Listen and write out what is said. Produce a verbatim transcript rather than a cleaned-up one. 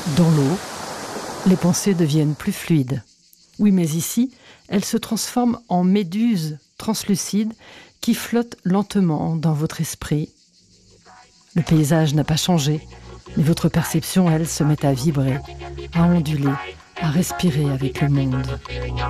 Dans l'eau, les pensées deviennent plus fluides. Oui, mais ici, elles se transforment en méduses translucides qui flottent lentement dans votre esprit. Le paysage n'a pas changé, mais votre perception, elle, se met à vibrer, à onduler, à respirer avec le monde.